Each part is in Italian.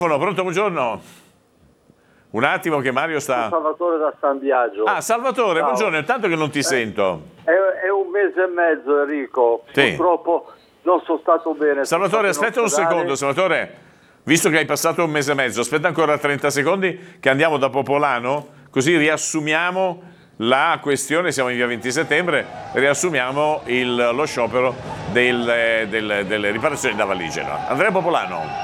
Pronto, buongiorno. Un attimo che Mario sta... Salvatore da San Biagio. Ah, Salvatore, ciao. Buongiorno, intanto che non ti sento. È un mese e mezzo, Enrico. Sì. Purtroppo non sono stato bene. Salvatore, aspetta un secondo, Salvatore. Visto che hai passato un mese e mezzo, aspetta ancora 30 secondi che andiamo da Popolano, così riassumiamo la questione, siamo in via 20 settembre, riassumiamo lo sciopero delle riparazioni da Valligera. Andrea Popolano.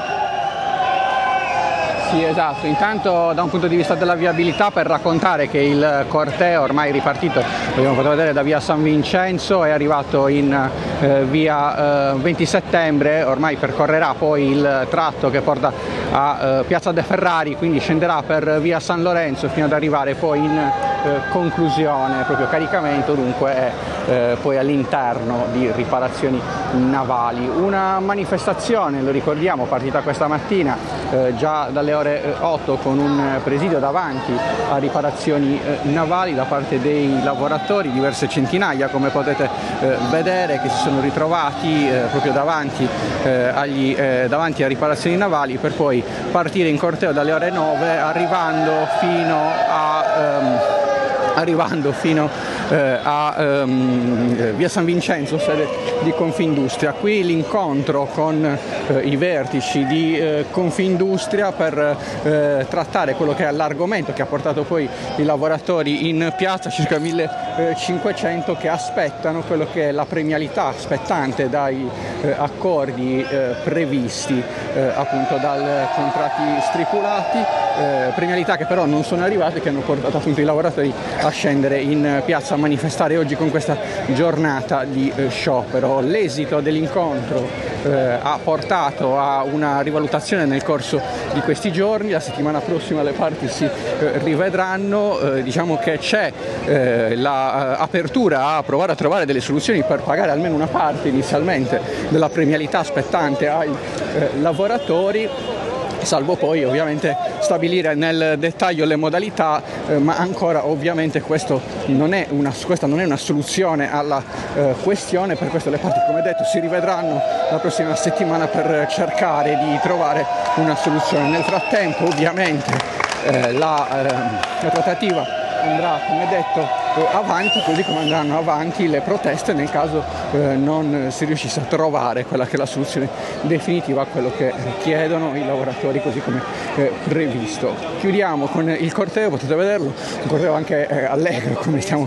Sì, esatto. Intanto da un punto di vista della viabilità, per raccontare che il corteo ormai è ripartito, abbiamo potuto vedere da via San Vincenzo, è arrivato in via 20 settembre, ormai percorrerà poi il tratto che porta a piazza De Ferrari, quindi scenderà per via San Lorenzo fino ad arrivare poi in conclusione, proprio caricamento, dunque è poi all'interno di riparazioni navali. Una manifestazione, lo ricordiamo, partita questa mattina già dalle ore 8 con un presidio davanti a riparazioni navali da parte dei lavoratori, diverse centinaia come potete vedere, che si sono ritrovati proprio davanti a riparazioni navali, per poi partire in corteo dalle ore 9 arrivando fino a via San Vincenzo, sede di Confindustria. Qui l'incontro con i vertici di Confindustria per trattare quello che è l'argomento che ha portato poi i lavoratori in piazza, circa 1500 che aspettano quello che è la premialità spettante dai accordi previsti appunto dai contratti stipulati, premialità che però non sono arrivate, che hanno portato appunto i lavoratori a scendere in piazza a manifestare oggi con questa giornata di sciopero. L'esito dell'incontro ha portato a una rivalutazione nel corso di questi giorni. La settimana prossima le parti si rivedranno, diciamo che c'è l'apertura a provare a trovare delle soluzioni per pagare almeno una parte inizialmente della premialità spettante ai lavoratori, salvo poi ovviamente stabilire nel dettaglio le modalità, ma ancora ovviamente questa non è una soluzione alla questione. Per questo le parti, come detto, si rivedranno la prossima settimana per cercare di trovare una soluzione. Nel frattempo ovviamente la trattativa andrà, come detto, avanti, così come andranno avanti le proteste nel caso non si riuscisse a trovare quella che è la soluzione definitiva a quello che chiedono i lavoratori, così come previsto. Chiudiamo con il corteo, potete vederlo, un corteo anche allegro, come stiamo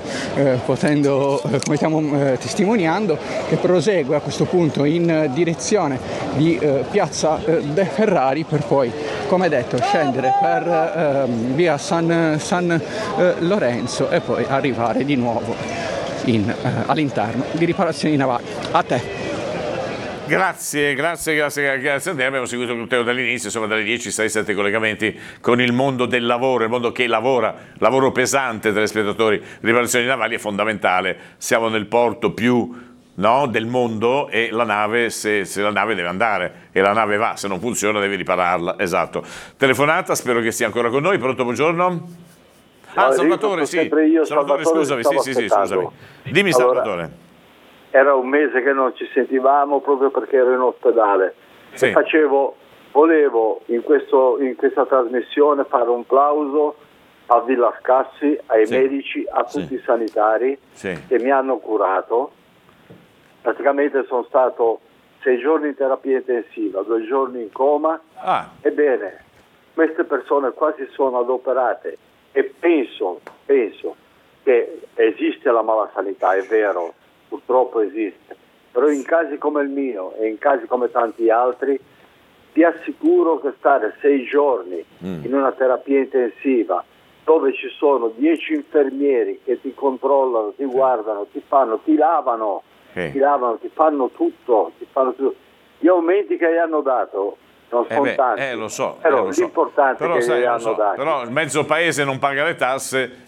testimoniando, che prosegue a questo punto in direzione di piazza De Ferrari, per poi, come detto, scendere per via San Lorenzo e poi arrivare di nuovo all'interno di riparazioni navali. A te. Grazie Andrea, abbiamo seguito il corteo dall'inizio, insomma dalle 10, 6-7 collegamenti con il mondo del lavoro, il mondo che lavoro pesante, telespettatori, riparazioni navali è fondamentale, siamo nel porto più del mondo e la nave, se la nave deve andare e la nave va, se non funziona devi ripararla, esatto. Telefonata, spero che sia ancora con noi, pronto, buongiorno? Ah, Salvatore, sì. Salvatore, scusami, sì, scusami. Dimmi, allora, Salvatore. Era un mese che non ci sentivamo proprio perché ero in ospedale. Sì. Volevo in questa trasmissione fare un plauso a Villa Scassi, ai medici, a tutti i sanitari che mi hanno curato. Praticamente sono stato 6 giorni in terapia intensiva, 2 giorni in coma. Ebbene, queste persone qua si sono adoperate e penso che esiste la malasanità, è vero, purtroppo esiste, però in casi come il mio e in casi come tanti altri ti assicuro che stare 6 giorni in una terapia intensiva dove ci sono 10 infermieri che ti controllano, ti guardano, ti lavano, ti fanno tutto, gli aumenti che gli hanno dato non sono tanti, lo so, però l'importante è che gli hanno dato. Però il mezzo paese non paga le tasse,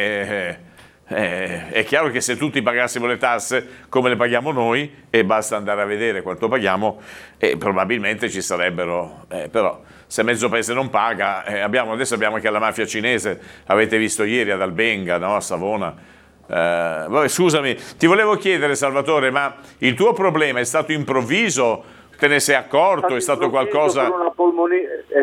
è chiaro che se tutti pagassimo le tasse come le paghiamo noi, e basta andare a vedere quanto paghiamo, probabilmente ci sarebbero, però se mezzo paese non paga, adesso abbiamo anche la mafia cinese, avete visto ieri ad Albenga, no? A Savona. Vabbè, scusami, ti volevo chiedere, Salvatore, ma il tuo problema è stato improvviso te ne sei accorto? È stato qualcosa... È